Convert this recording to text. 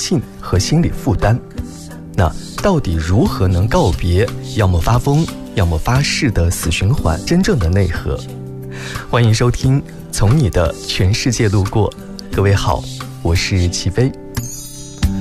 性和心理负担。那到底如何能告别要么发疯要么发誓的死循环真正的内核？欢迎收听从你的全世界路过。各位好，我是齐飞。